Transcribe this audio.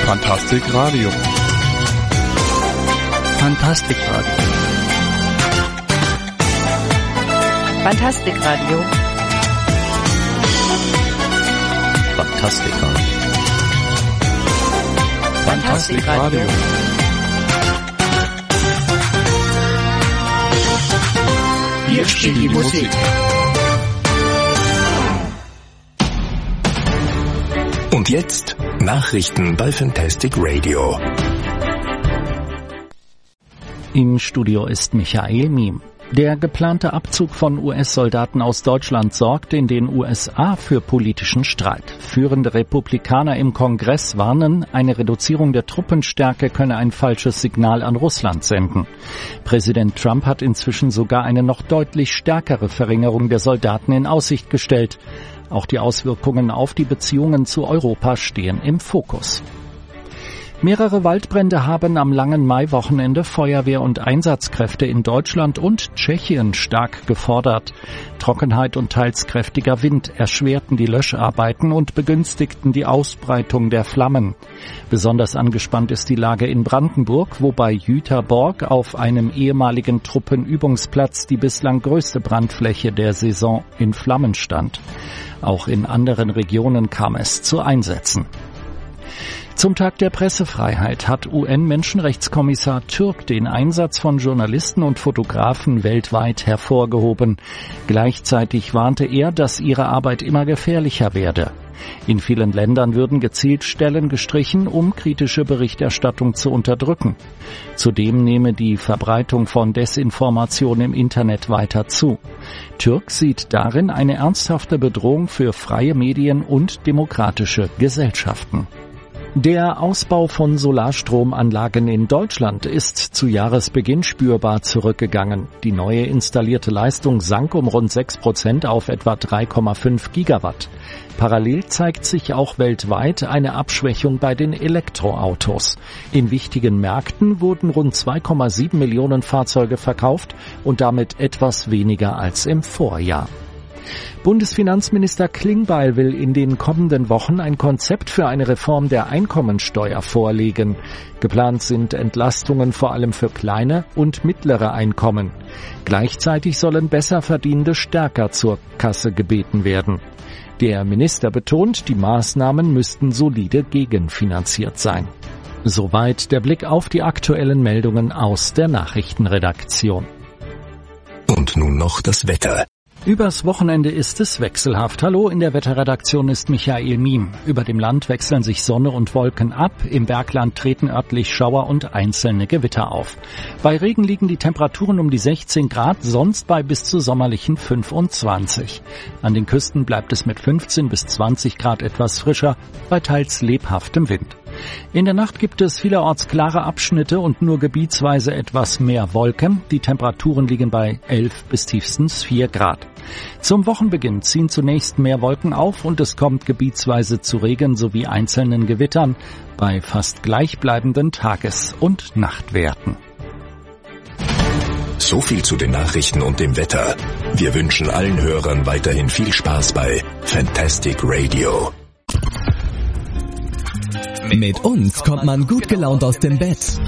Fantastic Radio. Fantastic Radio. Fantastic Radio. Fantastic Radio. Fantastic Radio. Hier spielt die Musik. Und jetzt Nachrichten bei Fantastic Radio. Im Studio ist Michael Miem. Der geplante Abzug von US-Soldaten aus Deutschland sorgt in den USA für politischen Streit. Führende Republikaner im Kongress warnen, eine Reduzierung der Truppenstärke könne ein falsches Signal an Russland senden. Präsident Trump hat inzwischen sogar eine noch deutlich stärkere Verringerung der Soldaten in Aussicht gestellt. Auch die Auswirkungen auf die Beziehungen zu Europa stehen im Fokus. Mehrere Waldbrände haben am langen Maiwochenende Feuerwehr und Einsatzkräfte in Deutschland und Tschechien stark gefordert. Trockenheit und teils kräftiger Wind erschwerten die Löscharbeiten und begünstigten die Ausbreitung der Flammen. Besonders angespannt ist die Lage in Brandenburg, wo bei Jüterborg auf einem ehemaligen Truppenübungsplatz die bislang größte Brandfläche der Saison in Flammen stand. Auch in anderen Regionen kam es zu Einsätzen. Zum Tag der Pressefreiheit hat UN-Menschenrechtskommissar Türk den Einsatz von Journalisten und Fotografen weltweit hervorgehoben. Gleichzeitig warnte er, dass ihre Arbeit immer gefährlicher werde. In vielen Ländern würden gezielt Stellen gestrichen, um kritische Berichterstattung zu unterdrücken. Zudem nehme die Verbreitung von Desinformation im Internet weiter zu. Türk sieht darin eine ernsthafte Bedrohung für freie Medien und demokratische Gesellschaften. Der Ausbau von Solarstromanlagen in Deutschland ist zu Jahresbeginn spürbar zurückgegangen. Die neue installierte Leistung sank um rund 6% auf etwa 3,5 Gigawatt. Parallel zeigt sich auch weltweit eine Abschwächung bei den Elektroautos. In wichtigen Märkten wurden rund 2,7 Millionen Fahrzeuge verkauft und damit etwas weniger als im Vorjahr. Bundesfinanzminister Klingbeil will in den kommenden Wochen ein Konzept für eine Reform der Einkommensteuer vorlegen. Geplant sind Entlastungen vor allem für kleine und mittlere Einkommen. Gleichzeitig sollen Besserverdienende stärker zur Kasse gebeten werden. Der Minister betont, die Maßnahmen müssten solide gegenfinanziert sein. Soweit der Blick auf die aktuellen Meldungen aus der Nachrichtenredaktion. Und nun noch das Wetter. Übers Wochenende ist es wechselhaft. Hallo, in der Wetterredaktion ist Michael Miem. Über dem Land wechseln sich Sonne und Wolken ab. Im Bergland treten örtlich Schauer und einzelne Gewitter auf. Bei Regen liegen die Temperaturen um die 16 Grad, sonst bei bis zu sommerlichen 25. An den Küsten bleibt es mit 15 bis 20 Grad etwas frischer, bei teils lebhaftem Wind. In der Nacht gibt es vielerorts klare Abschnitte und nur gebietsweise etwas mehr Wolken. Die Temperaturen liegen bei 11 bis tiefstens 4 Grad. Zum Wochenbeginn ziehen zunächst mehr Wolken auf und es kommt gebietsweise zu Regen sowie einzelnen Gewittern bei fast gleichbleibenden Tages- und Nachtwerten. So viel zu den Nachrichten und dem Wetter. Wir wünschen allen Hörern weiterhin viel Spaß bei Fantastic Radio. Mit uns kommt man gut gelaunt aus dem Bett.